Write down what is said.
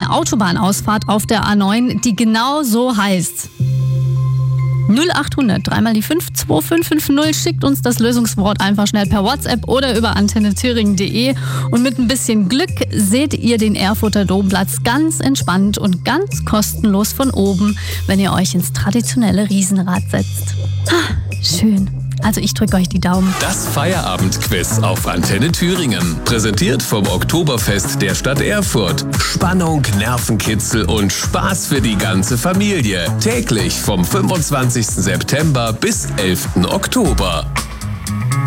eine Autobahnausfahrt auf der A9, die genau so heißt. 0800 3 mal die 5 2550, schickt uns das Lösungswort einfach schnell per WhatsApp oder über antennethüringen.de und mit ein bisschen Glück seht ihr den Erfurter Domplatz ganz entspannt und ganz kostenlos von oben, wenn ihr euch ins traditionelle Riesenrad setzt. Schön. Also ich drücke euch die Daumen. Das Feierabendquiz auf Antenne Thüringen. Präsentiert vom Oktoberfest der Stadt Erfurt. Spannung, Nervenkitzel und Spaß für die ganze Familie. Täglich vom 25. September bis 11. Oktober.